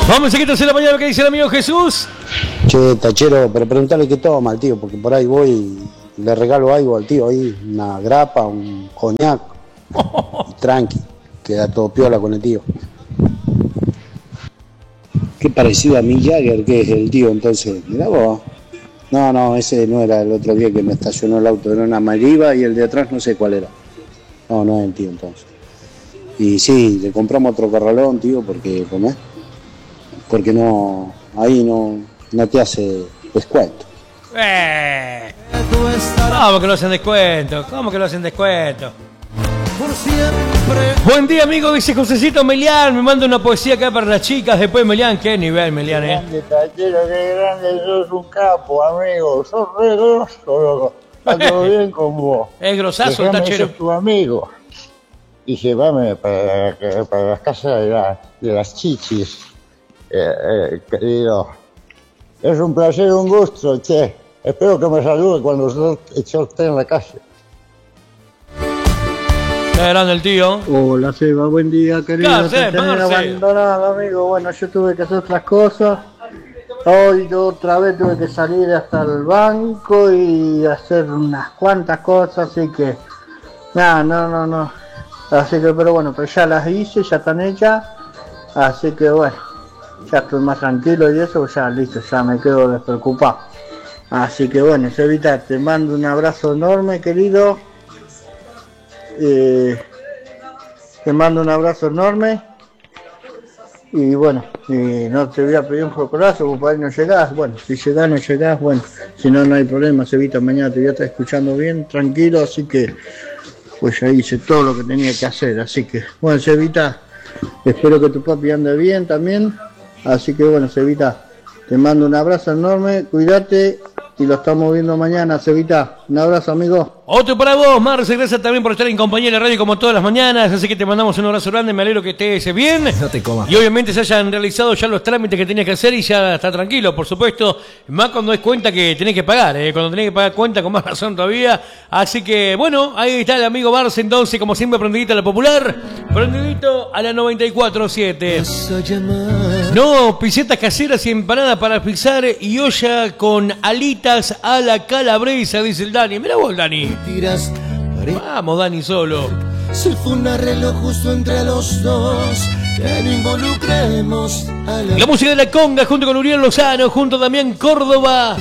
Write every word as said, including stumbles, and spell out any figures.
Vamos a quitarse la mañana lo que dice el amigo Jesús. Che, tachero, pero preguntarle qué toma al tío, porque por ahí voy y le regalo algo al tío ahí, una grapa, un coñac, y tranqui, queda todo piola con el tío. Qué parecido a Mick Jagger que es el tío, entonces, mirá vos. No, no, ese no era el otro día que me estacionó el auto, era una Mariva y el de atrás no sé cuál era. No, no es el tío entonces. Y sí, le compramos otro corralón, tío, porque, ¿cómo es? Porque no, ahí no, no te hace descuento. Eh. ¿Cómo que lo hacen descuento? ¿Cómo que lo hacen descuento? Por siempre. Buen día, amigo, dice Josecito Melián. Me manda una poesía acá para las chicas. Después Melián, qué nivel, Melián, eh. Grande, tachero, qué grande, sos un capo, amigo. Sos re grosso, loco. Está todo bien con vos. Es grosazo el Déjame tachero. ser tu amigo. Y llévame para, para las casas de, la, de las chichis, eh, eh, querido. Es un placer, un gusto, che. Espero que me salude cuando yo esté en la calle. Está grande el tío. Hola Seba, buen día querido. ¿Qué haces, Te tenés Marce? abandonado, amigo. Bueno, yo tuve que hacer otras cosas. Hoy yo otra vez tuve que salir hasta el banco y hacer unas cuantas cosas, así que no, no, no, no. Así que, pero bueno, pero ya las hice, ya están hechas. Así que bueno, ya estoy más tranquilo y eso, ya listo, ya me quedo despreocupado. Así que bueno, Sebita, te mando un abrazo enorme, querido. Eh, te mando un abrazo enorme. Y bueno, y no te voy a pedir un focorazo, porque por ahí no llegás. Bueno, si llegás, no llegás, bueno, si no, no hay problema, Sebita, mañana te voy a estar escuchando bien, tranquilo, así que pues ya hice todo lo que tenía que hacer. Así que, bueno, Sebita, espero que tu papi ande bien también. Así que bueno, Sebita, te mando un abrazo enorme, cuídate y lo estamos viendo mañana, Sebita. Un abrazo, amigo. Otro para vos, Marce, gracias también por estar en compañía de la radio como todas las mañanas, así que te mandamos un abrazo grande, me alegro que estés bien. No te comas. Y obviamente se hayan realizado ya los trámites que tenías que hacer y ya está tranquilo, por supuesto, más cuando es cuenta que tenés que pagar, ¿eh? Cuando tenés que pagar cuenta con más razón todavía. Así que bueno, ahí está el amigo Marce, entonces como siempre prendidito a la popular, prendidito a la noventa y cuatro siete. No, pisetas caseras y empanadas para pisar y olla con alitas a la calabresa, dice el Dani. Mira vos, Dani. Tiras. Vamos, Dani, solo. Se fue un arreglo justo entre los dos. Que no involucremos a la... La música de la conga junto con Uriel Lozano, junto a Damián Córdoba.